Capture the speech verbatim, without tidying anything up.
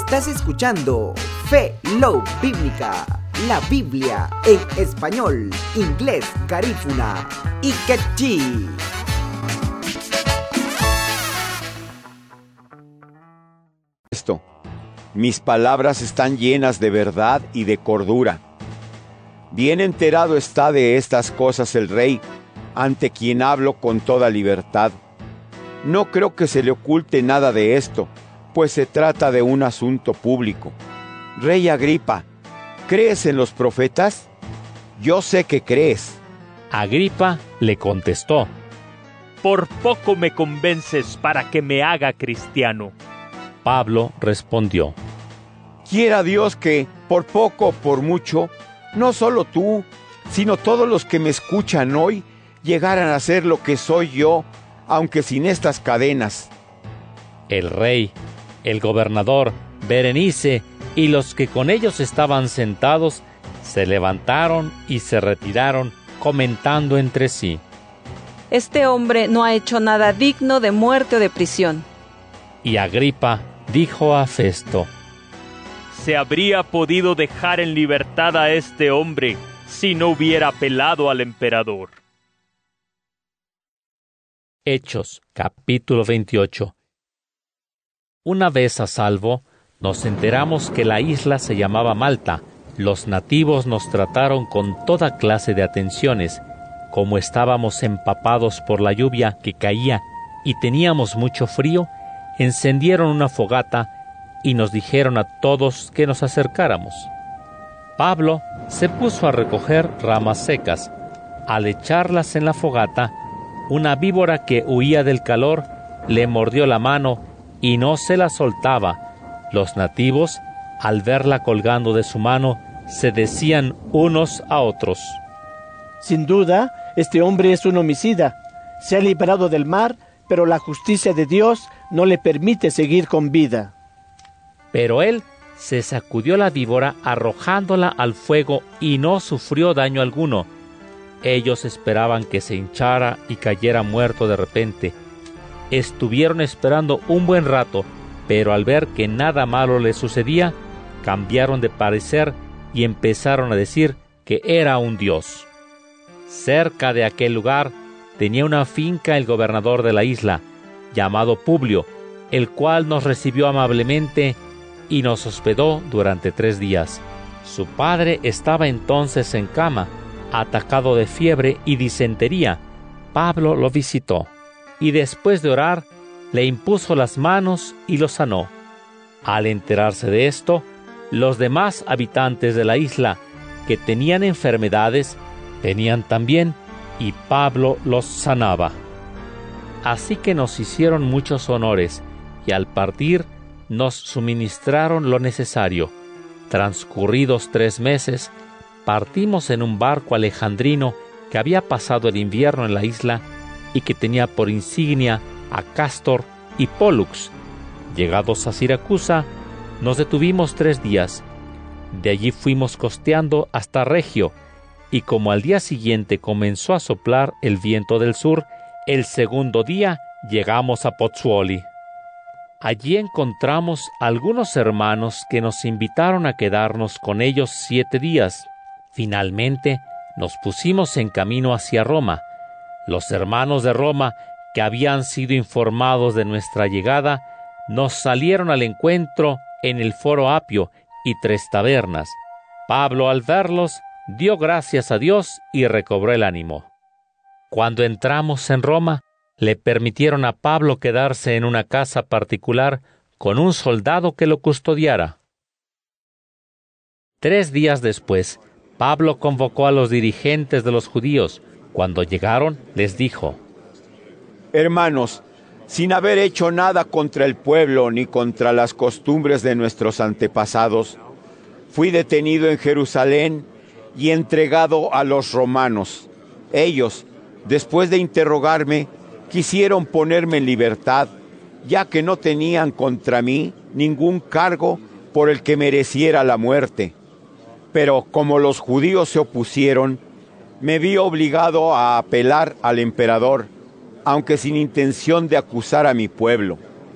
Estás escuchando Fe Love Bíblica, la Biblia en español, inglés, garífuna y quechí. Esto, mis palabras están llenas de verdad y de cordura. Bien enterado está de estas cosas el rey, ante quien hablo con toda libertad. No creo que se le oculte nada de esto, pues se trata de un asunto público. Rey Agripa, ¿crees en los profetas? Yo sé que crees. Agripa le contestó: Por poco me convences para que me haga cristiano. Pablo respondió: Quiera Dios que, por poco o por mucho, no solo tú, sino todos los que me escuchan hoy, llegaran a ser lo que soy yo, aunque sin estas cadenas. El rey, el gobernador, Berenice y los que con ellos estaban sentados se levantaron y se retiraron, comentando entre sí: Este hombre no ha hecho nada digno de muerte o de prisión. Y Agripa dijo a Festo: Se habría podido dejar en libertad a este hombre si no hubiera apelado al emperador. Hechos, capítulo veintiocho. Una vez a salvo, nos enteramos que la isla se llamaba Malta. Los nativos nos trataron con toda clase de atenciones. Como estábamos empapados por la lluvia que caía y teníamos mucho frío, encendieron una fogata y nos dijeron a todos que nos acercáramos. Pablo se puso a recoger ramas secas. Al echarlas en la fogata, una víbora que huía del calor le mordió la mano y no se la soltaba. Los nativos, al verla colgando de su mano, se decían unos a otros: Sin duda, este hombre es un homicida. Se ha liberado del mar, pero la justicia de Dios no le permite seguir con vida. Pero él se sacudió la víbora arrojándola al fuego y no sufrió daño alguno. Ellos esperaban que se hinchara y cayera muerto de repente. Estuvieron esperando un buen rato, pero al ver que nada malo le sucedía, cambiaron de parecer y empezaron a decir que era un dios. Cerca de aquel lugar tenía una finca el gobernador de la isla, llamado Publio, el cual nos recibió amablemente y nos hospedó durante tres días. Su padre estaba entonces en cama, atacado de fiebre y disentería. Pablo lo visitó, y después de orar, le impuso las manos y lo sanó. Al enterarse de esto, los demás habitantes de la isla que tenían enfermedades, venían también, y Pablo los sanaba. Así que nos hicieron muchos honores, y al partir nos suministraron lo necesario. Transcurridos tres meses, partimos en un barco alejandrino que había pasado el invierno en la isla y que tenía por insignia a Cástor y Pólux. Llegados a Siracusa, nos detuvimos tres días. De allí fuimos costeando hasta Regio, y como al día siguiente comenzó a soplar el viento del sur, el segundo día llegamos a Pozzuoli. Allí encontramos algunos hermanos que nos invitaron a quedarnos con ellos siete días. Finalmente, nos pusimos en camino hacia Roma. Los hermanos de Roma, que habían sido informados de nuestra llegada, nos salieron al encuentro en el Foro Apio y Tres Tabernas. Pablo, al verlos, dio gracias a Dios y recobró el ánimo. Cuando entramos en Roma, le permitieron a Pablo quedarse en una casa particular con un soldado que lo custodiara. Tres días después, Pablo convocó a los dirigentes de los judíos. Cuando llegaron, les dijo: Hermanos, sin haber hecho nada contra el pueblo ni contra las costumbres de nuestros antepasados, fui detenido en Jerusalén y entregado a los romanos. Ellos, después de interrogarme, quisieron ponerme en libertad, ya que no tenían contra mí ningún cargo por el que mereciera la muerte. Pero como los judíos se opusieron, me vi obligado a apelar al emperador, aunque sin intención de acusar a mi pueblo.